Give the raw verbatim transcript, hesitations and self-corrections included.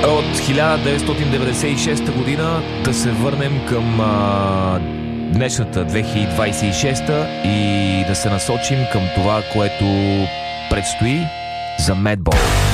От хиляда деветстотин деветдесет и шеста година да се върнем към а, днешната две хиляди двадесет и шеста и да се насочим към това, което предстои за Madball.